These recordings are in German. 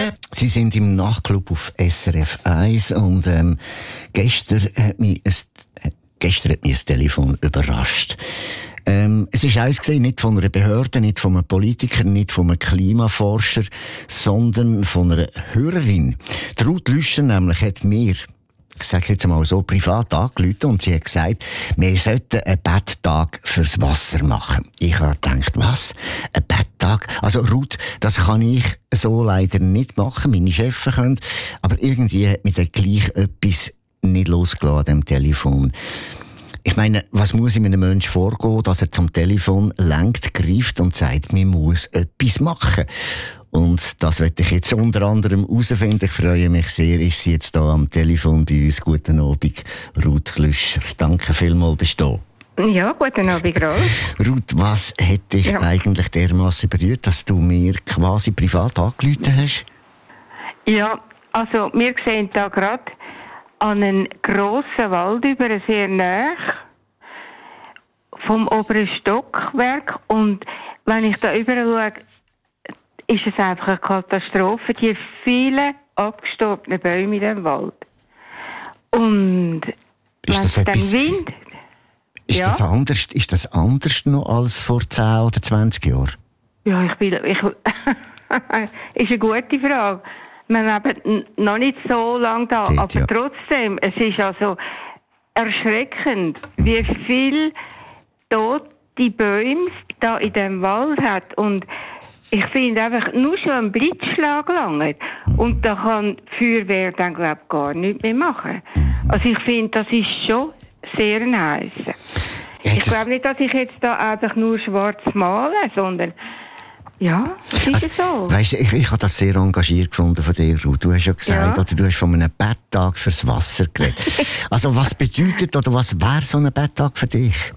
Sie sind im Nachtclub auf SRF 1 und gestern hat mich ein Telefon überrascht. Es ist eins nicht von einer Behörde, nicht von einem Politiker, nicht von einem Klimaforscher, sondern von einer Hörerin. Die Ruth Lüscher nämlich hat mir, ich sage jetzt mal so, privat angerufen und sie hat gesagt, wir sollten einen Betttag fürs Wasser machen. Ich habe gedacht, was? Ein Betttag? Also Ruth, das kann ich so leider nicht machen, meine Chefs können, aber irgendwie hat mich dann gleich etwas nicht losgelassen an dem Telefon. Ich meine, was muss in einem Menschen vorgehen, dass er zum Telefon lenkt, greift und sagt, man muss etwas machen? Und das werde ich jetzt unter anderem herausfinden. Ich freue mich sehr, ist sie jetzt hier am Telefon bei uns. Guten Abend, Ruth Lüscher. Danke vielmals, bist du da. Ja, guten Abend, Rolf. Ruth, was hat dich eigentlich dermassen berührt, dass du mir quasi privat angerufen hast? Ja, also wir sehen da gerade an einen grossen Wald über, sehr nahe vom oberen Stockwerk. Und wenn ich da überall schaue, ist es einfach eine Katastrophe. Die vielen abgestorbenen Bäume in diesem Wald. Und ist das etwas, Wind... Ist das anders noch als vor 10 oder 20 Jahren? Ja, ist eine gute Frage. Wir leben noch nicht so lange da, aber trotzdem, es ist also erschreckend, wie viel tote Bäume da in diesem Wald hat. Und ich finde einfach, nur schon ein Blitzschlag langt. Und da kann die Feuerwehr dann, glaube ich, gar nichts mehr machen. Also ich finde, das ist schon sehr heiß. Ich glaube nicht, dass ich jetzt da einfach nur schwarz male, sondern ja, das ist so. Weißt du, ich habe das sehr engagiert gefunden von dir, Ruth. Du hast ja gesagt, oder du hast von einem Betttag fürs Wasser geredet. Also was bedeutet oder was wäre so ein Betttag für dich?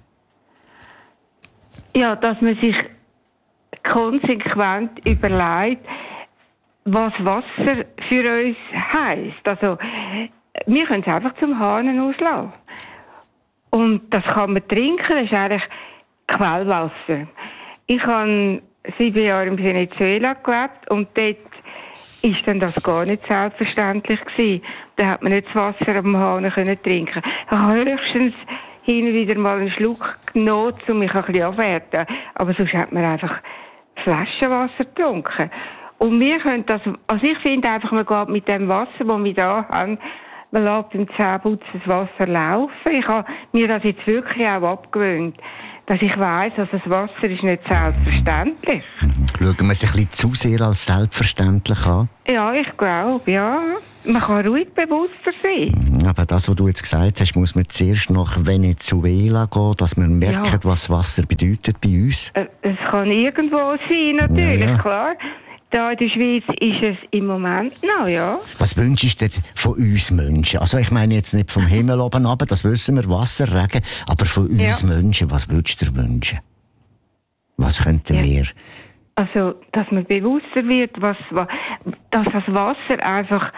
Ja, dass man sich konsequent überlegt, was Wasser für uns heisst. Also, wir können es einfach zum Hahn auslassen. Und das kann man trinken, das ist eigentlich Quellwasser. Ich habe 7 Jahre in Venezuela gelebt und dort ist dann das gar nicht selbstverständlich gewesen. Da hat man nicht das Wasser am Hahn können trinken. Ich habe höchstens hin und wieder mal einen Schluck genommen, um mich ein bisschen abzuwerten. Aber sonst hat man einfach Flaschenwasser getrunken. Und wir können das, also ich finde einfach, man geht mit dem Wasser, das wir da haben, man lässt beim Zähneputzen das Wasser laufen. Ich habe mir das jetzt wirklich auch abgewöhnt, dass ich weiss, dass das Wasser ist nicht selbstverständlich. Schauen wir es ein bisschen zu sehr als selbstverständlich an? Ja, ich glaube, ja. Man kann ruhig bewusster sein. Aber das, was du jetzt gesagt hast, muss man zuerst nach Venezuela gehen, dass man merkt, was Wasser bedeutet bei uns? Es kann irgendwo sein, natürlich, klar. Da in der Schweiz ist es im Moment noch, ja. Was wünschst du dir von uns Menschen? Also ich meine jetzt nicht vom Himmel oben runter, das wissen wir, Wasser, Regen, aber von uns Menschen, was würdest du dir wünschen? Was könnten wir? Also, dass man bewusster wird, dass das Wasser einfach...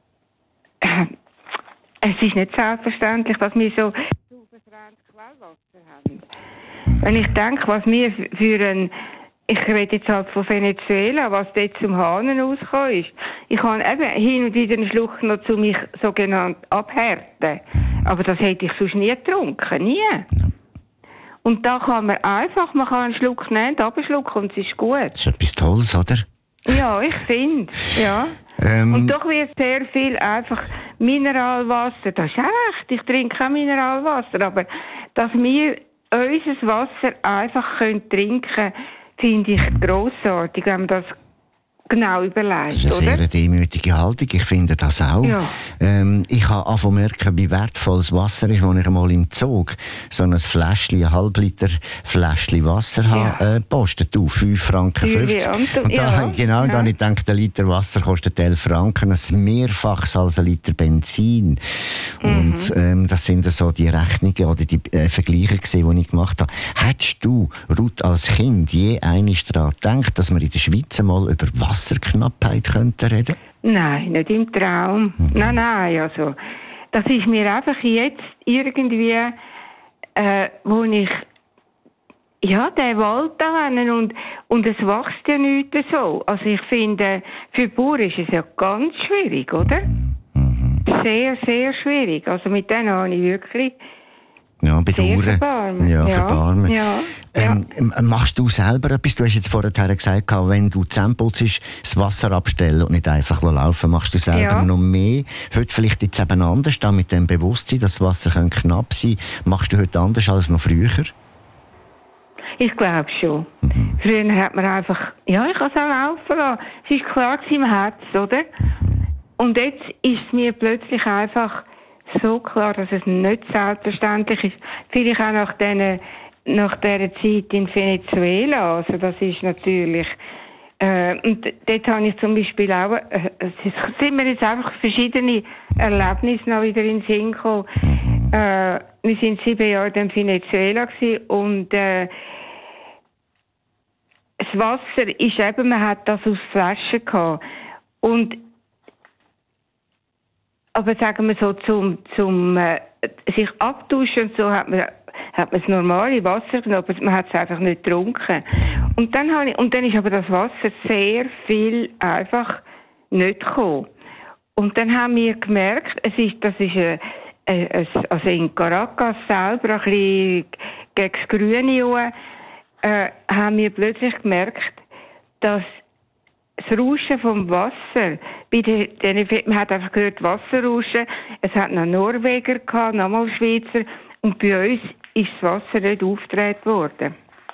es ist nicht selbstverständlich, dass wir so sauberreines Quellwasser haben. Wenn ich denke, was wir für ein... Ich rede jetzt halt von Venezuela, was dort zum Hahn rausgekommen ist. Ich habe eben hin und wieder einen Schluck noch zu mich sogenannt abhärten. Aber das hätte ich sonst nie getrunken, nie. Und da kann man einfach, man kann einen Schluck nehmen, abschlucken und es ist gut. Das ist etwas Tolles, oder? Ja, ich finde, ja. Und doch wird sehr viel einfach Mineralwasser, das ist auch recht, ich trinke auch Mineralwasser, aber dass wir unser Wasser einfach trinken können, finde ich grossartig, wenn man das genau überlegt. Das ist eine sehr demütige Haltung, ich finde das auch. Ja. Ich habe angefangen zu merken, wie wertvoll das Wasser ist, als ich einmal im Zug so ein Fläschchen, ein Halbliter Fläschchen Wasser habe gepostet, 5,50 Franken. Und da habe ich gedacht, ein Liter Wasser kostet 11 Franken, ein Mehrfaches als ein Liter Benzin. Und das sind so die Rechnungen oder die Vergleiche gewesen, die ich gemacht habe. Hättest du, Ruth, als Kind je einmal daran gedacht, dass wir in der Schweiz mal über Wasserknappheit könnten reden? Nein, nicht im Traum. Nein, also das ist mir einfach jetzt irgendwie, wo ich ja, der Wald da hinten und es wächst ja nichts so. Also ich finde, für Bauern ist es ja ganz schwierig, oder? Sehr, sehr schwierig. Also mit denen habe ich wirklich bedauern. Verbarmen. Ja. Machst du selber etwas? Du hast jetzt vorher gesagt, wenn du Zähne putzt, das Wasser abstellen und nicht einfach laufen. Machst du selber noch mehr? Heute vielleicht jetzt eben anders, da mit dem Bewusstsein, dass das Wasser knapp sein kann. Machst du heute anders als noch früher? Ich glaube schon. Früher hat man einfach, ich kann es auch laufen lassen. Es war klar im Herz, oder? Und jetzt ist es mir plötzlich einfach so klar, dass es nicht selbstverständlich ist. Vielleicht auch nach dieser Zeit in Venezuela. Also das ist natürlich, und dort habe ich zum Beispiel auch, es sind mir jetzt einfach verschiedene Erlebnisse noch wieder in den Sinn gekommen. Wir sind 7 Jahre in Venezuela gewesen und, das Wasser ist eben, man hat das aus Flaschen gehabt. Und, aber sagen wir so, zum sich abtauschen und so hat man das normale Wasser genommen, aber man hat es einfach nicht getrunken. Und dann ist aber das Wasser sehr viel einfach nicht gekommen. Und dann haben wir gemerkt, also in Caracas selber, ein bisschen gegen das Grüne haben wir plötzlich gemerkt, dass das Rauschen vom Wasser, man hat einfach gehört Wasserrauschen, es hat noch Norweger gehabt, nochmal Schweizer, und bei uns ist das Wasser nicht aufgedreht worden.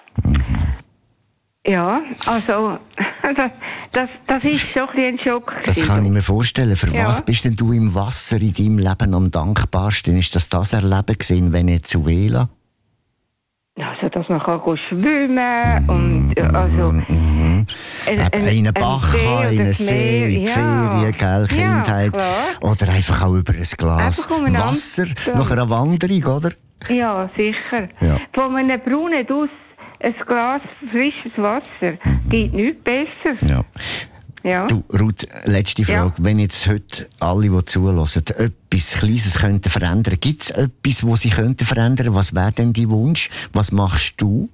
Ja, also, das ist schon ein Schock. Das kann ich mir vorstellen. Für was bist denn du im Wasser in deinem Leben am dankbarsten? Ist das Erleben in Venezuela? Also, dass man kann schwimmen und, also, in einen Bach, in einen See, in die Ferien, Kindheit. Oder einfach auch über ein Glas Wasser nach einer Wanderung, oder? Ja, sicher. Ja. Von einem braunen Duss ein Glas frisches Wasser geht nichts besser. Ja. Du, Ruth, letzte Frage. Wenn jetzt heute alle, die zuhören, etwas Kleines könnten verändern, gibt es etwas, was sie könnten verändern? Was wäre denn dein Wunsch? Was machst du?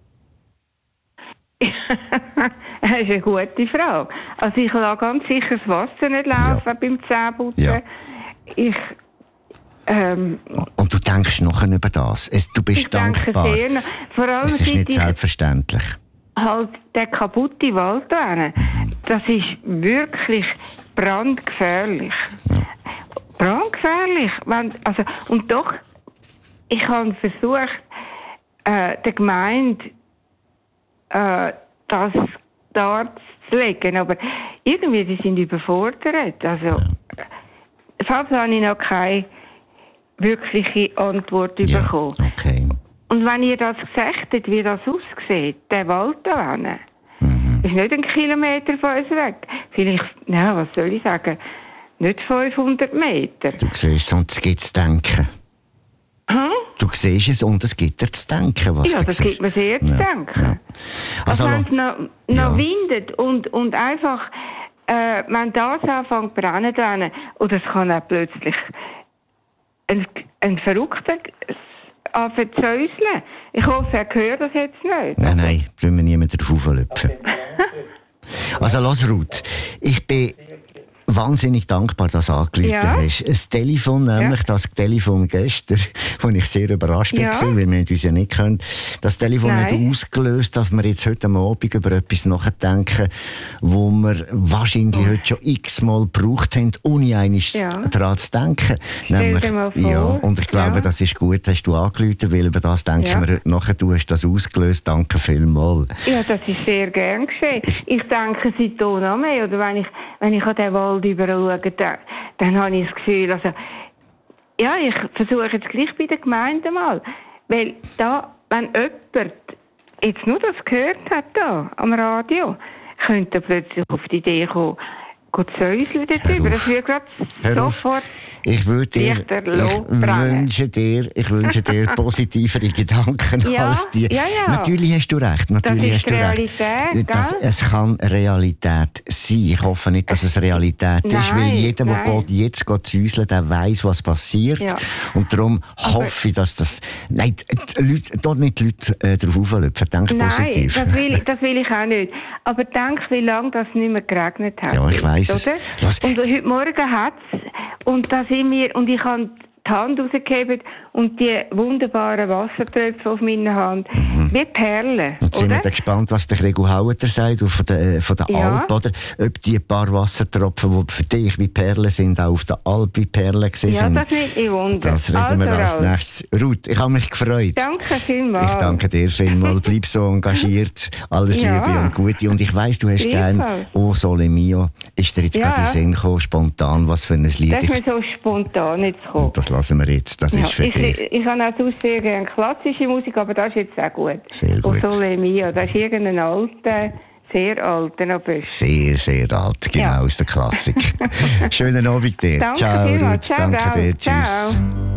Das ist eine gute Frage. Also ich lasse ganz sicher das Wasser nicht laufen beim Zähneputzen. Ja. Und du denkst nachher über das? Du bist dankbar. Sehr, vor allem es ist nicht selbstverständlich. Halt der kaputte Wald da, das ist wirklich brandgefährlich. Ja. Brandgefährlich. Und doch, ich habe versucht, der Gemeinde das dort zu legen, aber irgendwie, die sind überfordert. Also, fast habe ich noch keine wirkliche Antwort bekommen. Okay. Und wenn ihr das gesagt habt, wie das aussieht, der Wald da hinten, ist nicht 1 Kilometer von uns weg. Vielleicht, was soll ich sagen, nicht 500 Meter. Du siehst es und es gibt zu denken. Du siehst es und es gibt dir zu denken, was du das gibt mir sehr zu denken. Ja. Also wenn es noch windet und einfach, wenn das anfängt zu brennen, dann, oder es kann auch plötzlich ein Verrückter anzäuseln. Ich hoffe, er hört das jetzt nicht. Nein, wollen wir niemanden darauf auflöpfen. Also, lass Ruth, ich bin wahnsinnig dankbar, dass du angerufen hast. Ein Telefon, nämlich das Telefon gestern, wo ich sehr überrascht war, weil wir uns ja nicht können. Das Telefon hat ausgelöst, dass wir jetzt heute Abend über etwas nachdenken, wo wir wahrscheinlich heute schon x-mal gebraucht haben, ohne einmal daran zu denken. Nämlich, und ich glaube, das ist gut, hast du angerufen, weil über das denken wir heute nachher. Du hast das ausgelöst. Danke vielmals. Ja, das ist sehr gern geschehen. Ich denke seitdem noch mehr, oder wenn ich an den Wald überschaue, dann habe ich das Gefühl, also, ich versuche jetzt gleich bei der Gemeinde mal, weil da, wenn jemand jetzt nur das gehört hat da, am Radio, könnte plötzlich auf die Idee kommen, säuseln darüber. Das wird gerade sofort... Ich wünsche dir positivere Gedanken als die. Ja. Natürlich hast du recht. Natürlich das ist Realität, es kann Realität sein. Ich hoffe nicht, dass es Realität ist, weil jeder, der jetzt säuseln, der weiss, was passiert. Ja. Und darum hoffe ich, dass das... Nein, dort nicht die Leute drauf auflöpfen. Denk positiv. Nein, das will ich auch nicht. Aber denk, wie lange das nicht mehr geregnet hat. Ja, ich weiss es. Und heute Morgen hat es... Und ich habe die Hand rausgegeben und die wunderbaren Wassertröpfe auf meiner Hand, wie Perlen. Jetzt sind wir gespannt, was der Gregor Haueter sagt von der Alp, oder? Ob die paar Wassertropfen, die für dich wie Perlen sind, auch auf der Alp wie Perlen sind. Ja, das nicht ich wundere. Das reden wir als nächstes. Ruth, ich habe mich gefreut. Danke vielmals. Ich danke dir vielmals. Bleib so engagiert. Alles Liebe und Gute. Und ich weiss, du hast gerne «O Sole Mio». Ist dir jetzt gerade in den Sinn gekommen, spontan, was für ein Lied? Das ist mir so spontan jetzt gekommen. Das lassen wir jetzt. Das ist für dich. Ich habe auch sehr gerne klassische Musik, aber das ist jetzt auch gut. Sehr gut. «O Sole Mio», das ist irgendein alter, sehr alter, aber... Sehr, sehr alt, genau, aus der Klassik. Schönen Abend dir. Danke Ciao, vielmals. Ruth. Danke dir. Tschüss. Ciao.